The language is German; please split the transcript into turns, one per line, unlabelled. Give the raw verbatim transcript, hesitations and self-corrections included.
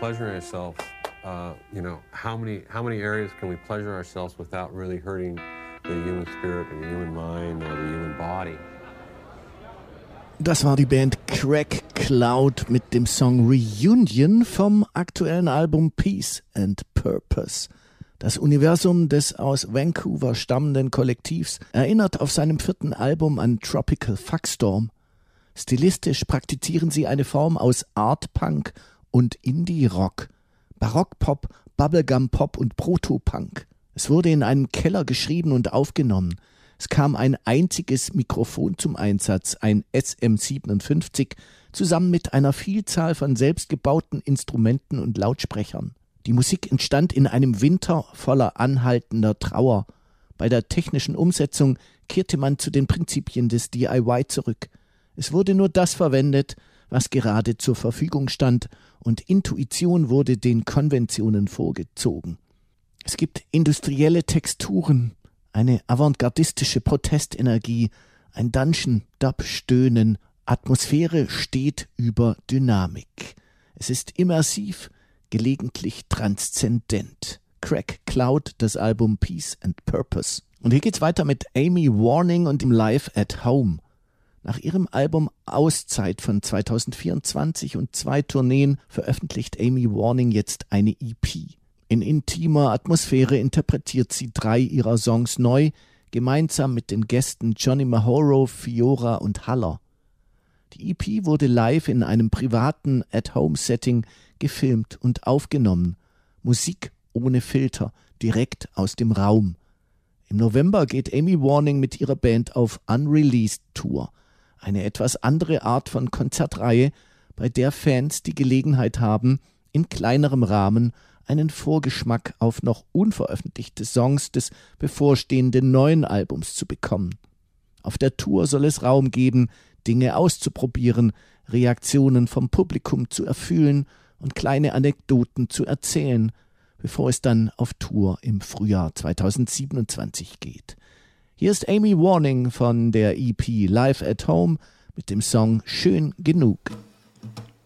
pleasuring ourselves, uh, you know, how many how many areas can we pleasure ourselves without really hurting the human spirit or the human mind or the human body?
Das war die Band Crack Cloud mit dem Song Reunion vom aktuellen Album Peace and Purpose. Das Universum des aus Vancouver stammenden Kollektivs erinnert auf seinem vierten Album an Tropical Fuckstorm. Stilistisch praktizieren sie eine Form aus Art Punk und Indie-Rock, Barock-Pop, Bubblegum-Pop und Proto-Punk. Es wurde in einem Keller geschrieben und aufgenommen. Es kam ein einziges Mikrofon zum Einsatz, ein S M siebenundfünfzig, zusammen mit einer Vielzahl von selbstgebauten Instrumenten und Lautsprechern. Die Musik entstand in einem Winter voller anhaltender Trauer. Bei der technischen Umsetzung kehrte man zu den Prinzipien des D I Y zurück. Es wurde nur das verwendet, was gerade zur Verfügung stand, und Intuition wurde den Konventionen vorgezogen. Es gibt industrielle Texturen, eine avantgardistische Protestenergie, ein Dungeon-Dub-Stöhnen. Atmosphäre steht über Dynamik. Es ist immersiv, gelegentlich transzendent. Crack Cloud, das Album Peace and Purpose. Und hier geht's weiter mit Amy Warning und dem Live at Home. Nach ihrem Album Auszeit von zweitausendvierundzwanzig und zwei Tourneen veröffentlicht Amy Warning jetzt eine E P. In intimer Atmosphäre interpretiert sie drei ihrer Songs neu, gemeinsam mit den Gästen Johnny Mahoro, Fiora und Haller. Die E P wurde live in einem privaten At-Home-Setting gefilmt und aufgenommen. Musik ohne Filter, direkt aus dem Raum. Im November geht Amy Warning mit ihrer Band auf Unreleased Tour, eine etwas andere Art von Konzertreihe, bei der Fans die Gelegenheit haben, in kleinerem Rahmen einen Vorgeschmack auf noch unveröffentlichte Songs des bevorstehenden neuen Albums zu bekommen. Auf der Tour soll es Raum geben, Dinge auszuprobieren, Reaktionen vom Publikum zu erfühlen und kleine Anekdoten zu erzählen, bevor es dann auf Tour im Frühjahr zweitausendsiebenundzwanzig geht. Hier ist Amy Warning von der E P Live at Home mit dem Song Schön genug.